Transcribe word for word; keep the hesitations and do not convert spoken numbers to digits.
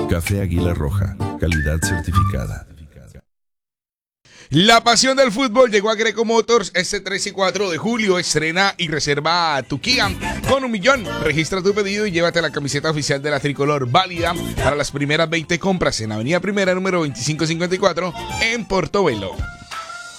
Café Águila Roja, calidad certificada. La pasión del fútbol llegó a Greco Motors este tres y cuatro de julio. Estrena y reserva tu Kia con un millón. Registra tu pedido y llévate la camiseta oficial de la tricolor, válida para las primeras veinte compras en Avenida Primera, número veinticinco cincuenta y cuatro, en Portobelo.